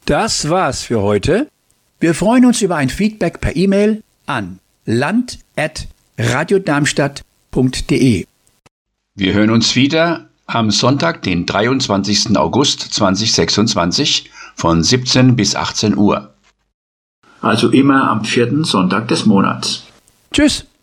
Das war's für heute. Wir freuen uns über ein Feedback per E-Mail an land@radiodarmstadt.de. Wir hören uns wieder am Sonntag, den 23. August 2026 von 17 bis 18 Uhr. Also immer am 4. Sonntag des Monats. Tschüss.